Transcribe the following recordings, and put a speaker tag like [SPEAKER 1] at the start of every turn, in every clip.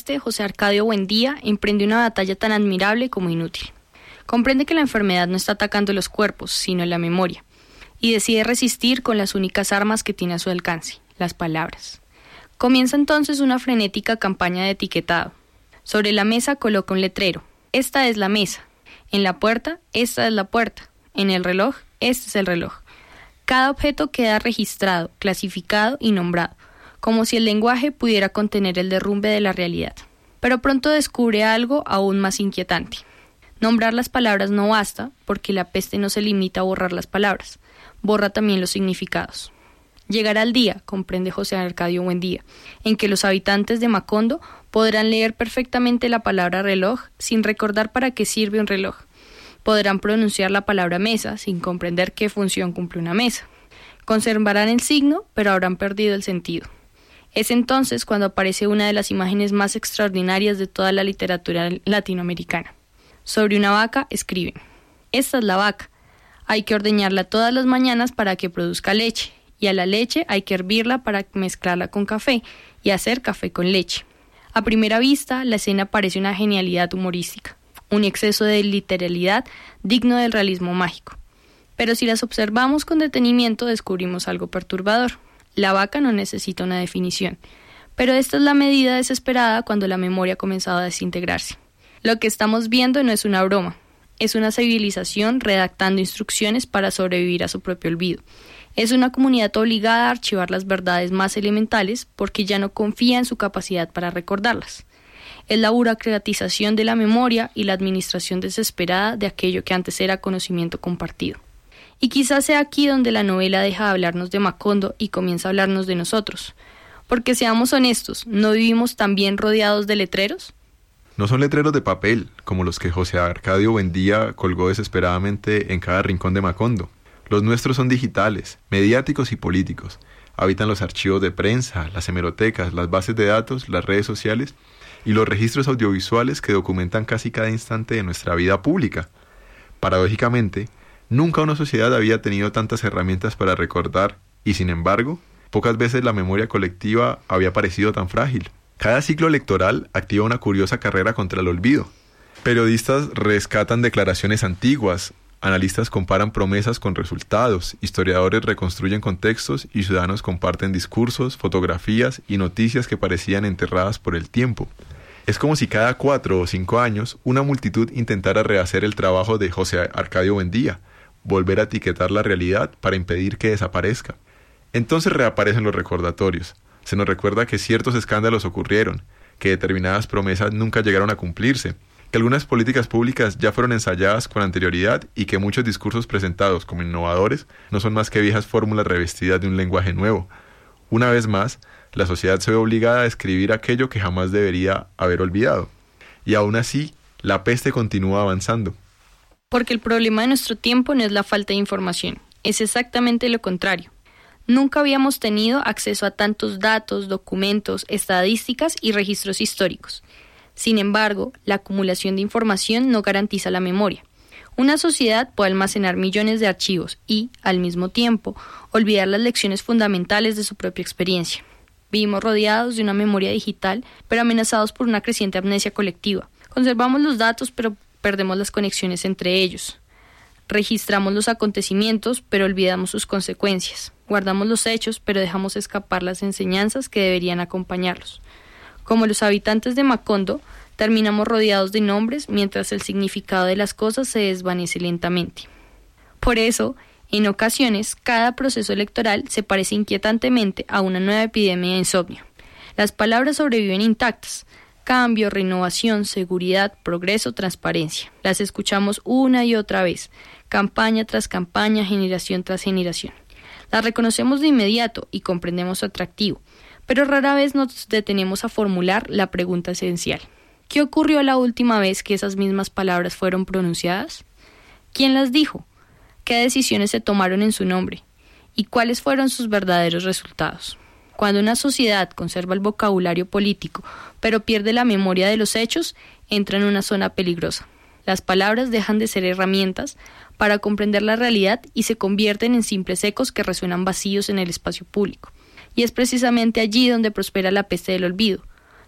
[SPEAKER 1] peste, José Arcadio Buendía emprende una batalla tan admirable como inútil. Comprende que la enfermedad no está atacando los cuerpos, sino la memoria, y decide resistir con las únicas armas que tiene a su alcance, las palabras. Comienza entonces una frenética campaña de etiquetado. Sobre la mesa coloca un letrero: esta es la mesa. En la puerta, esta es la puerta. En el reloj, este es el reloj. Cada objeto queda registrado, clasificado y nombrado, como si el lenguaje pudiera contener el derrumbe de la realidad. Pero pronto descubre algo aún más inquietante. Nombrar las palabras no basta, porque la peste no se limita a borrar las palabras, borra también los significados. Llegará el día, comprende José Arcadio Buendía, en que los habitantes de Macondo podrán leer perfectamente la palabra reloj sin recordar para qué sirve un reloj. Podrán pronunciar la palabra mesa sin comprender qué función cumple una mesa. Conservarán el signo, pero habrán perdido el sentido. Es entonces cuando aparece una de las imágenes más extraordinarias de toda la literatura latinoamericana. Sobre una vaca escriben: esta es la vaca. Hay que ordeñarla todas las mañanas para que produzca leche, y a la leche hay que hervirla para mezclarla con café y hacer café con leche. A primera vista, la escena parece una genialidad humorística, un exceso de literalidad digno del realismo mágico. Pero si las observamos con detenimiento, descubrimos algo perturbador. La vaca no necesita una definición, pero esta es la medida desesperada cuando la memoria ha comenzado a desintegrarse. Lo que estamos viendo no es una broma, es una civilización redactando instrucciones para sobrevivir a su propio olvido. Es una comunidad obligada a archivar las verdades más elementales porque ya no confía en su capacidad para recordarlas. Es la burocratización de la memoria y la administración desesperada de aquello que antes era conocimiento compartido. Y quizás sea aquí donde la novela deja de hablarnos de Macondo y comienza a hablarnos de nosotros. Porque seamos honestos, ¿no vivimos también rodeados de letreros?
[SPEAKER 2] No son letreros de papel, como los que José Arcadio Buendía colgó desesperadamente en cada rincón de Macondo. Los nuestros son digitales, mediáticos y políticos. Habitan los archivos de prensa, las hemerotecas, las bases de datos, las redes sociales y los registros audiovisuales que documentan casi cada instante de nuestra vida pública. Paradójicamente, nunca una sociedad había tenido tantas herramientas para recordar y, sin embargo, pocas veces la memoria colectiva había parecido tan frágil. Cada ciclo electoral activa una curiosa carrera contra el olvido. Periodistas rescatan declaraciones antiguas, analistas comparan promesas con resultados, historiadores reconstruyen contextos y ciudadanos comparten discursos, fotografías y noticias que parecían enterradas por el tiempo. Es como si cada 4 o 5 años una multitud intentara rehacer el trabajo de José Arcadio Buendía, volver a etiquetar la realidad para impedir que desaparezca. Entonces reaparecen los recordatorios. Se nos recuerda que ciertos escándalos ocurrieron, que determinadas promesas nunca llegaron a cumplirse, que algunas políticas públicas ya fueron ensayadas con anterioridad y que muchos discursos presentados como innovadores no son más que viejas fórmulas revestidas de un lenguaje nuevo. Una vez más, la sociedad se ve obligada a escribir aquello que jamás debería haber olvidado. Y aún así, la peste continúa avanzando.
[SPEAKER 1] Porque el problema de nuestro tiempo no es la falta de información, es exactamente lo contrario. Nunca habíamos tenido acceso a tantos datos, documentos, estadísticas y registros históricos. Sin embargo, la acumulación de información no garantiza la memoria. Una sociedad puede almacenar millones de archivos y, al mismo tiempo, olvidar las lecciones fundamentales de su propia experiencia. Vivimos rodeados de una memoria digital, pero amenazados por una creciente amnesia colectiva. Conservamos los datos, pero perdemos las conexiones entre ellos. Registramos los acontecimientos, pero olvidamos sus consecuencias. Guardamos los hechos, pero dejamos escapar las enseñanzas que deberían acompañarlos. Como los habitantes de Macondo, terminamos rodeados de nombres mientras el significado de las cosas se desvanece lentamente. Por eso, en ocasiones, cada proceso electoral se parece inquietantemente a una nueva epidemia de insomnio. Las palabras sobreviven intactas: cambio, renovación, seguridad, progreso, transparencia. Las escuchamos una y otra vez, campaña tras campaña, generación tras generación. Las reconocemos de inmediato y comprendemos su atractivo, pero rara vez nos detenemos a formular la pregunta esencial. ¿Qué ocurrió la última vez que esas mismas palabras fueron pronunciadas? ¿Quién las dijo? ¿Qué decisiones se tomaron en su nombre? ¿Y cuáles fueron sus verdaderos resultados? Cuando una sociedad conserva el vocabulario político, pero pierde la memoria de los hechos, entra en una zona peligrosa. Las palabras dejan de ser herramientas para comprender la realidad y se convierten en simples ecos que resuenan vacíos en el espacio público. Y es precisamente allí donde prospera la peste del olvido.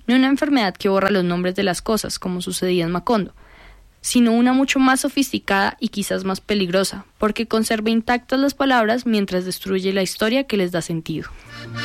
[SPEAKER 1] no una enfermedad que borra los nombres de las cosas, como sucedía en Macondo, sino una mucho más sofisticada y quizás más peligrosa, porque conserva intactas las palabras mientras destruye la historia que les da sentido.